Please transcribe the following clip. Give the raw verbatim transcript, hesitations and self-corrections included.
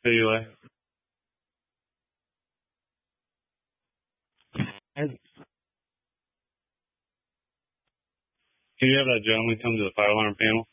Anyway. Can you have that gentleman come to the fire alarm panel?